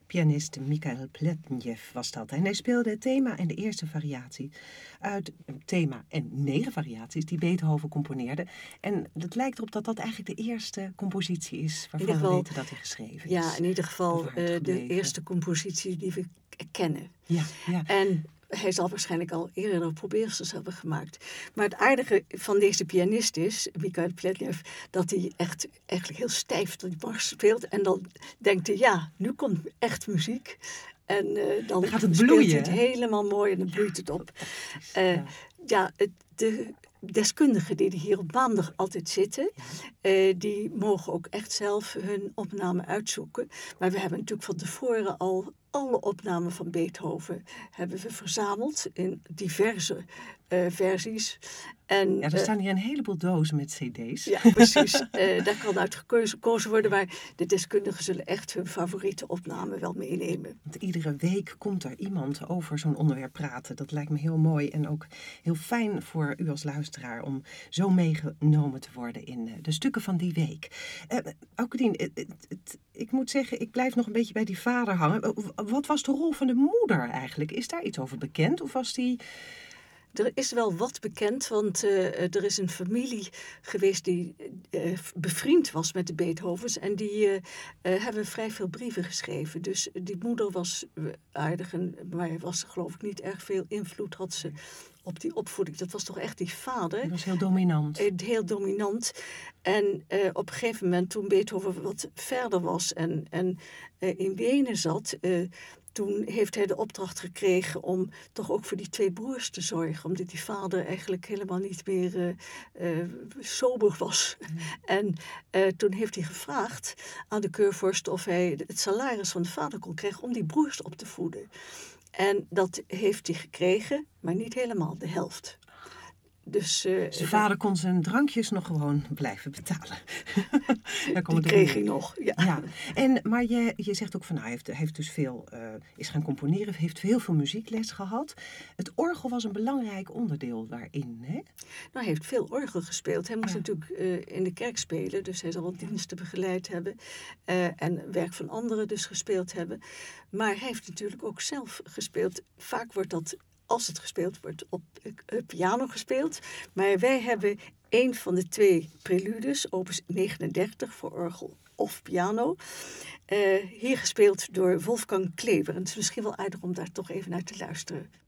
Pianist Mikhail Pletnev was dat. En hij speelde het thema en de eerste variatie uit het thema en 9 variaties die Beethoven componeerde. En het lijkt erop dat dat eigenlijk de eerste compositie is waarvan we weten dat hij geschreven is. Ja, in ieder geval de gebleven. eerste compositie die we kennen. Ja. En hij zal waarschijnlijk al eerder probeersels hebben gemaakt. Maar het aardige van deze pianist is, Mikhail Pletnev, dat hij echt eigenlijk heel stijf tot die mars speelt. En dan denkt hij, ja, nu komt echt muziek. En dan gaat het speelt bloeien. hij het helemaal mooi en dan bloeit het op. De deskundigen die hier op maandag altijd zitten, die mogen ook echt zelf hun opname uitzoeken. Maar we hebben natuurlijk van tevoren al alle opnamen van Beethoven hebben we verzameld in diverse versies. En, er staan hier een heleboel dozen met cd's. Ja, precies. Daar kan uit gekozen worden, maar de deskundigen zullen echt hun favoriete opname wel meenemen. Want iedere week komt er iemand over zo'n onderwerp praten. Dat lijkt me heel mooi en ook heel fijn voor u als luisteraar om zo meegenomen te worden in de stukken van die week. Aukudien, ik moet zeggen, ik blijf nog een beetje bij die vader hangen. Wat was de rol van de moeder eigenlijk? Is daar iets over bekend of was die... Er is wel wat bekend, want er is een familie geweest die bevriend was met de Beethovens. En die hebben vrij veel brieven geschreven. Dus die moeder was aardig, maar was geloof ik niet erg veel invloed had ze op die opvoeding. Dat was toch echt die vader. Dat was heel dominant. Heel dominant. En op een gegeven moment, toen Beethoven wat verder was en in Wenen zat... Toen heeft hij de opdracht gekregen om toch ook voor die 2 broers te zorgen. Omdat die vader eigenlijk helemaal niet meer sober was. En toen heeft hij gevraagd aan de keurvorst of hij het salaris van de vader kon krijgen om die broers op te voeden. En dat heeft hij gekregen, maar niet helemaal, de helft. Dus de vader kon zijn drankjes nog gewoon blijven betalen. Die kreeg hij nog, ja. Maar je zegt ook van, hij heeft dus veel, is gaan componeren, heeft heel veel muziekles gehad. Het orgel was een belangrijk onderdeel daarin, hè? Nou, hij heeft veel orgel gespeeld. Hij moest natuurlijk in de kerk spelen, dus hij zal wel diensten begeleid hebben. En werk van anderen dus gespeeld hebben. Maar hij heeft natuurlijk ook zelf gespeeld. Vaak wordt dat... Als het gespeeld wordt, op piano gespeeld. Maar wij hebben een van de 2 preludes, opus 39 voor orgel of piano. Hier gespeeld door Wolfgang Kleber. En het is misschien wel aardig om daar toch even naar te luisteren.